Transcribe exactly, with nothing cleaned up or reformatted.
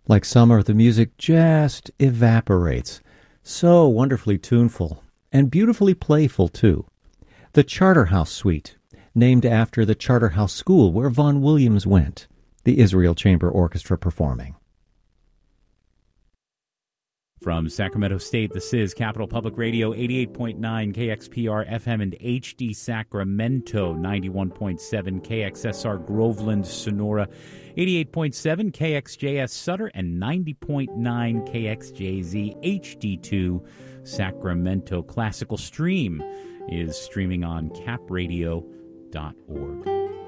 Like summer, the music just evaporates. So wonderfully tuneful, and beautifully playful, too. The Charterhouse Suite, named after the Charterhouse School where Vaughan Williams went. The Israel Chamber Orchestra performing. From Sacramento State, this is Capital Public Radio, eighty-eight point nine K X P R F M and H D Sacramento, ninety-one point seven K X S R Groveland, Sonora, eighty-eight point seven K X J S Sutter, and ninety point nine K X J Z H D two Sacramento. Classical Stream is streaming on cap radio dot org.